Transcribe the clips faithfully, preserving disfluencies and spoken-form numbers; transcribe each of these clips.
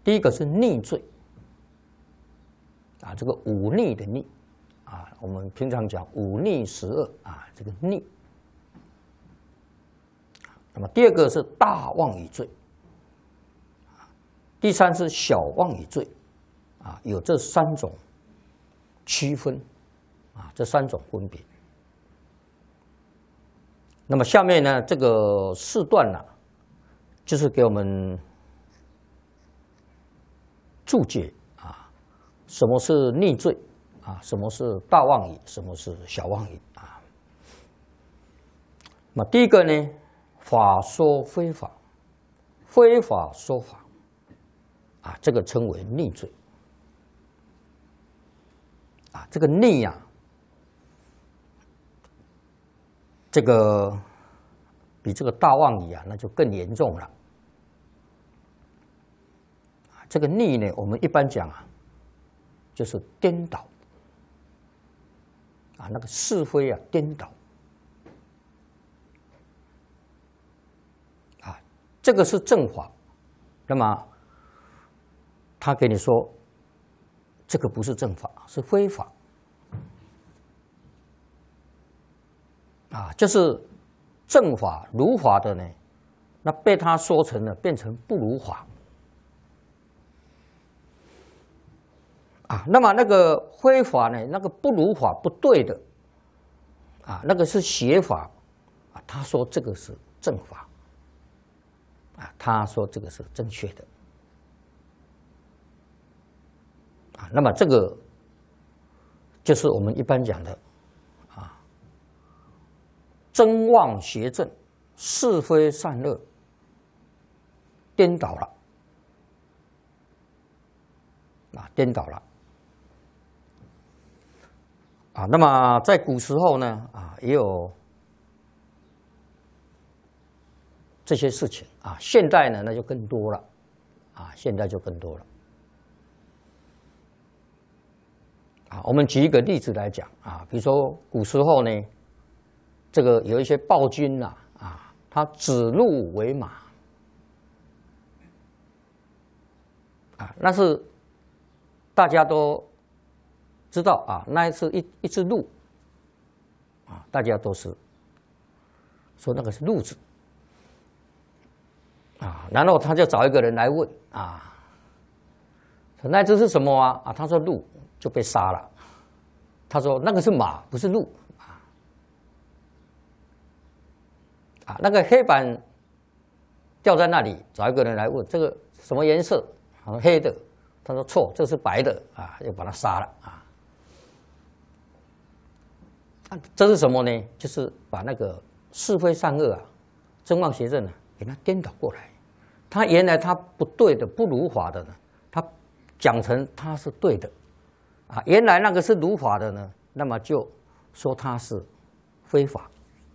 第一个是逆罪啊，这个忤逆的逆啊，我们平常讲忤逆十恶啊，这个逆。那么第二个是大妄语罪，第三是小妄语罪啊，有这三种区分啊，这三种分别。那么下面呢，这个四段呢、啊，就是给我们注解啊，什么是逆罪啊，什么是大妄语，什么是小妄语啊。那么第一个呢，法说非法，非法说法啊，这个称为逆罪啊，这个逆呀、啊。这个比这个大妄语啊，那就更严重了。这个逆呢，我们一般讲啊，就是颠倒啊，那个是非啊，颠倒啊，这个是正法。那么他给你说，这个不是正法，是非法。啊，就是正法如法的呢，那被他说成了变成不如法啊。那么那个非法呢，那个不如法不对的啊，那个是邪法啊。他说这个是正法啊，他说这个是正确的啊。那么这个就是我们一般讲的。真妄邪正，是非善恶颠倒了啊，颠倒了啊。那么在古时候呢，啊，也有这些事情啊。现代呢，那就更多了啊，现在就更多了啊。我们举一个例子来讲啊，比如说古时候呢。这个有一些暴君呐，啊，他指鹿为马，啊，那是大家都知道啊，那一次一一只鹿，啊，大家都是说那个是鹿子，啊，然后他就找一个人来问啊，说那只是什么啊？啊，他说鹿，就被杀了。他说那个是马，不是鹿。啊，那个黑板掉在那里，找一个人来问这个什么颜色？他说黑的，他说错，这是白的啊，又把他杀了啊。啊，这是什么呢？就是把那个是非善恶啊、真妄邪正啊，给他颠倒过来。他原来他不对的、不如法的呢，他讲成他是对的啊。原来那个是如法的呢，那么就说他是非法。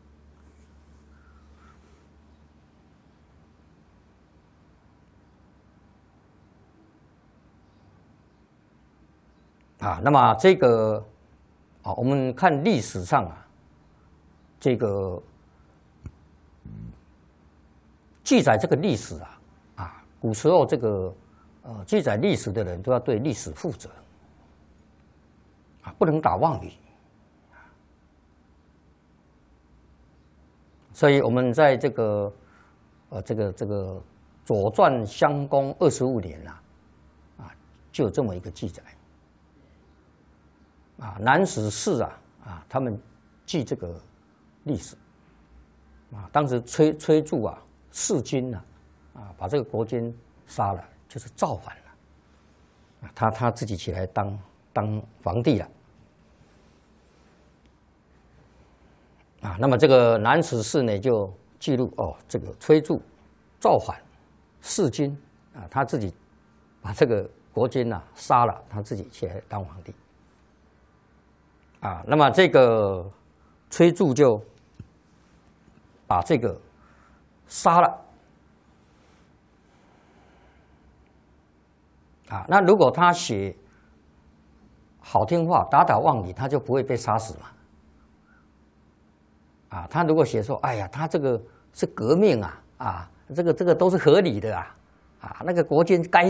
啊，那么这个啊，我们看历史上啊，这个记载这个历史啊，啊，古时候这个呃记载历史的人都要对历史负责啊，不能打妄语。所以我们在这个呃这个这个《左传》襄公二十五年啊，啊，就有这么一个记载。啊，南史士啊，啊，他们记这个历史啊，当时崔崔杼啊，弑君啊，啊，把这个国君杀了，就是造反了，啊，他他自己起来当当皇帝了，啊，那么这个南史士呢就记录哦，这个崔杼造反弑君啊，他自己把这个国君啊杀了，他自己起来当皇帝。啊，那么这个崔杼就把这个杀了啊。那如果他写好听话、打打妄语，他就不会被杀死嘛。啊，他如果写说，哎呀，他这个是革命啊，啊，这个这个都是合理的啊，啊，那个国君该